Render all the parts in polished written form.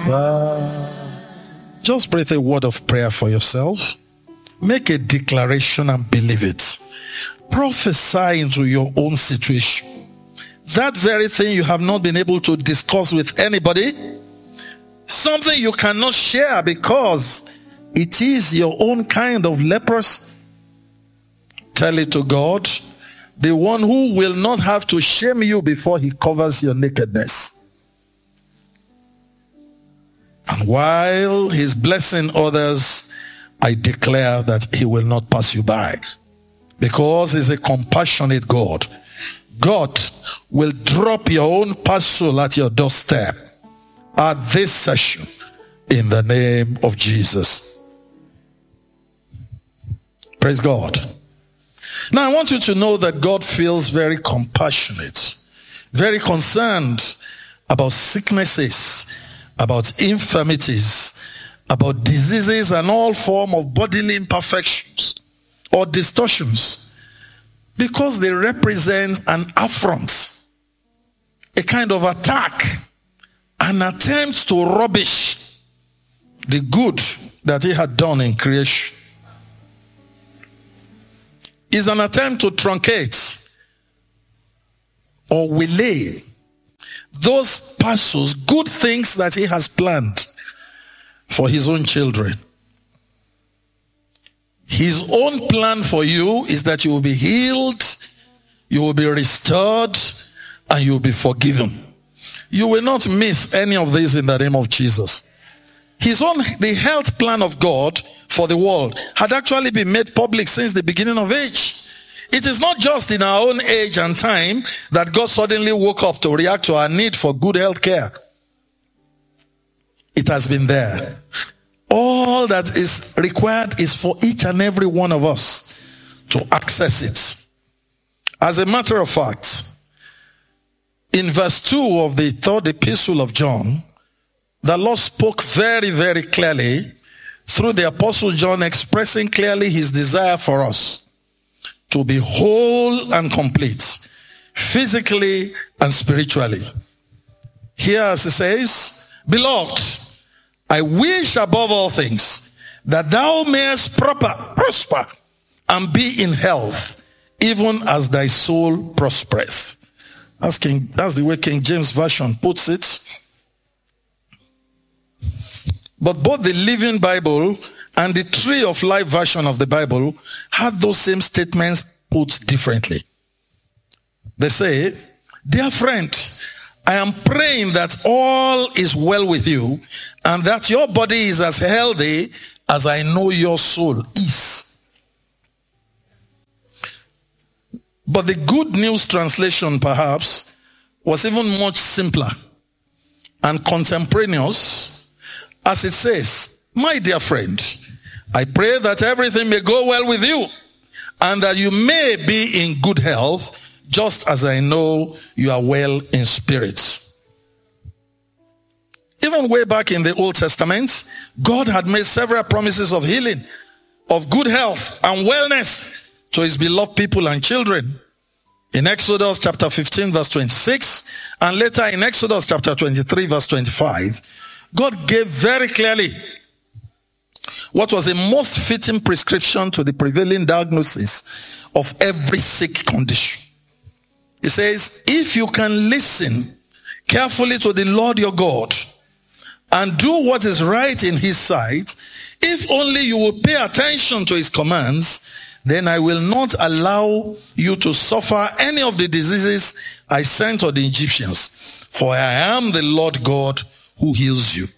Just breathe a word of prayer for yourself. Make a declaration and believe it. Prophesy into your own situation. That very thing you have not been able to discuss with anybody, something you cannot share because it is your own kind of leprosy. Tell it to God, the one who will not have to shame you before he covers your nakedness. And while he's blessing others, I declare that he will not pass you by. Because he's a compassionate God. God will drop your own parcel at your doorstep at this session in the name of Jesus. Praise God. Now I want you to know that God feels very compassionate, very concerned about sicknesses, about infirmities, about diseases and all form of bodily imperfections or distortions, because they represent an affront, a kind of attack, an attempt to rubbish the good that he had done in creation. It's an attempt to truncate or waylay those parcels, good things that he has planned for his own children. His own plan for you is that you will be healed, you will be restored, and you will be forgiven. You will not miss any of these in the name of Jesus. The health plan of God for the world had actually been made public since the beginning of age. It is not just in our own age and time that God suddenly woke up to react to our need for good health care. It has been there. All that is required is for each and every one of us to access it. As a matter of fact, in verse 2 of the third epistle of John, the Lord spoke very, very clearly through the Apostle John, expressing clearly his desire for us to be whole and complete, physically and spiritually. Here as he says, beloved, I wish above all things that thou mayest prosper and be in health, even as thy soul prospereth. That's the way King James Version puts it. But both the Living Bible and the Tree of Life version of the Bible had those same statements put differently. They say, dear friend, I am praying that all is well with you and that your body is as healthy as I know your soul is. But the Good News translation perhaps was even much simpler and contemporaneous, as it says, my dear friend, I pray that everything may go well with you and that you may be in good health, just as I know you are well in spirit. Even way back in the Old Testament, God had made several promises of healing, of good health and wellness to his beloved people and children. In Exodus chapter 15 verse 26 and later in Exodus chapter 23 verse 25, God gave very clearly what was a most fitting prescription to the prevailing diagnosis of every sick condition. He says, if you can listen carefully to the Lord your God and do what is right in his sight, if only you will pay attention to his commands, then I will not allow you to suffer any of the diseases I sent on the Egyptians, for I am the Lord God who heals you.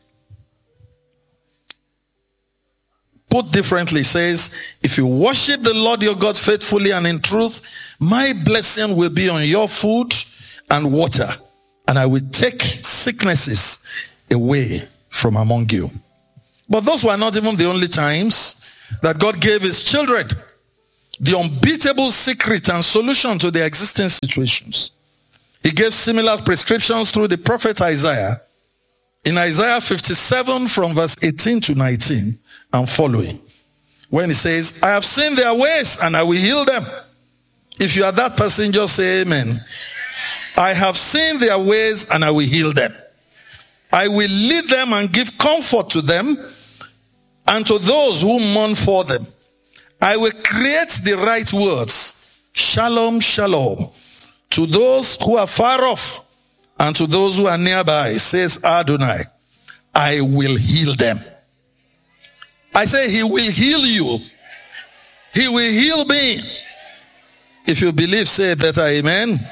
Put differently, says, if you worship the Lord your God faithfully and in truth, my blessing will be on your food and water, and I will take sicknesses away from among you. But those were not even the only times that God gave his children the unbeatable secret and solution to their existing situations. He gave similar prescriptions through the prophet Isaiah. In Isaiah 57 from verse 18 to 19 and following, when he says, I have seen their ways and I will heal them. If you are that person, just say amen. I have seen their ways and I will heal them. I will lead them and give comfort to them and to those who mourn for them. I will create the right words. Shalom, shalom. To those who are far off and to those who are nearby, says Adonai, I will heal them. I say he will heal you. He will heal me. If you believe, say better amen.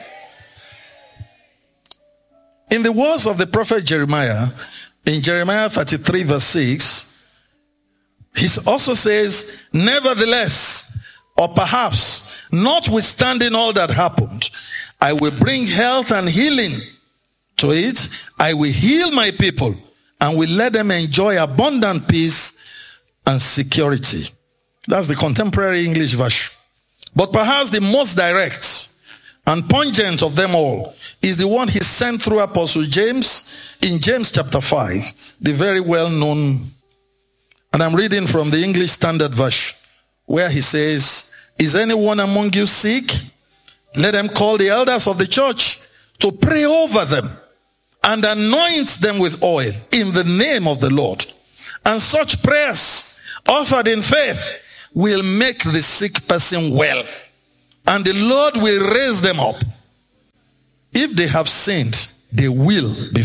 In the words of the prophet Jeremiah, in Jeremiah 33 verse 6, he also says, nevertheless, or perhaps, notwithstanding all that happened, I will bring health and healing to it. I will heal my people and will let them enjoy abundant peace and security. That's the contemporary English version. But perhaps the most direct and pungent of them all is the one he sent through Apostle James in James chapter 5, the very well known. And I'm reading from the English Standard Version, where he says, is anyone among you sick? Let them call the elders of the church to pray over them and anoint them with oil in the name of the Lord. And such prayers offered in faith will make the sick person well, and the Lord will raise them up. If they have sinned, they will be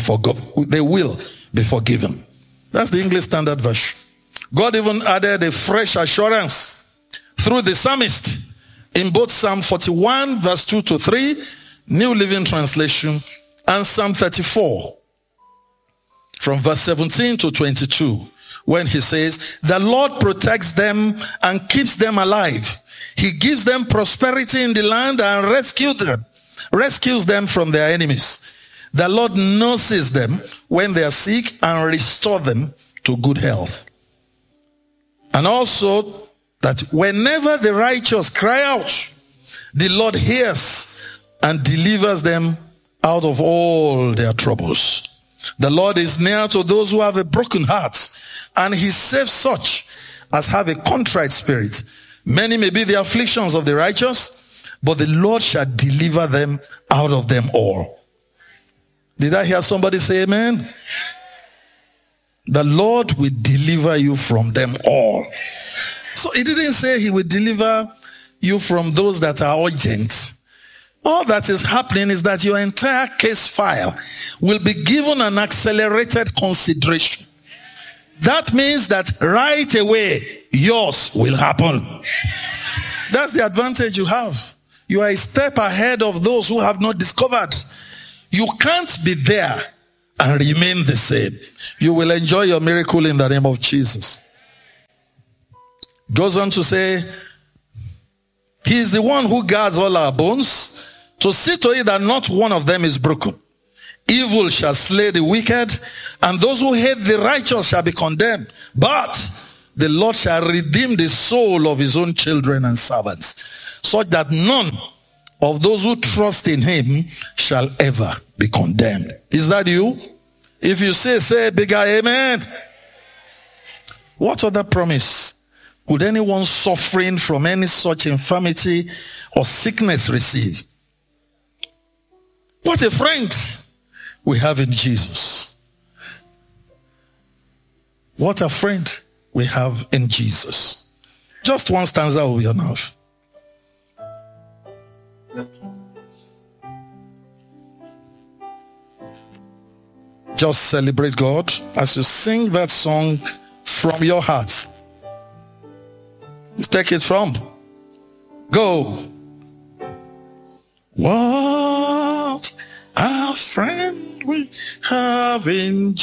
forgiven. That's the English Standard Version. God even added a fresh assurance through the psalmist in both Psalm 41 verse 2 to 3, New Living Translation, and Psalm 34 from verse 17 to 22, when he says, the Lord protects them and keeps them alive. He gives them prosperity in the land and rescues them from their enemies. The Lord nurses them when they are sick and restores them to good health. And also that whenever the righteous cry out, the Lord hears and delivers them out of all their troubles. The Lord is near to those who have a broken heart, and he saves such as have a contrite spirit. Many may be the afflictions of the righteous, but the Lord shall deliver them out of them all. Did I hear somebody say amen? The Lord will deliver you from them all. So he didn't say he will deliver you from those that are urgent. All that is happening is that your entire case file will be given an accelerated consideration. That means that right away, yours will happen. That's the advantage you have. You are a step ahead of those who have not discovered. You can't be there and remain the same. You will enjoy your miracle in the name of Jesus. Goes on to say, he is the one who guards all our bones, to see to it that not one of them is broken. Evil shall slay the wicked, and those who hate the righteous shall be condemned. But the Lord shall redeem the soul of his own children and servants, such that none of those who trust in him shall ever be condemned. Is that you? If you say bigger amen. What other promise would anyone suffering from any such infirmity or sickness receive? What a friend we have in Jesus. What a friend we have in Jesus. Just one stanza will be enough. Just celebrate God as you sing that song from your heart. Take it from. Go. What a friend we have in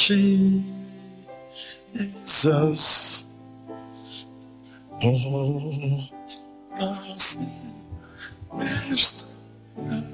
Jesus. Oh,